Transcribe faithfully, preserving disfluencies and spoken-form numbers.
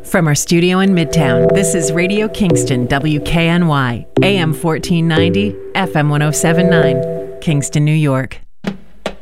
From our studio in Midtown, this is Radio Kingston, W K N Y, A M fourteen ninety, F M one oh seven point nine, Kingston, New York.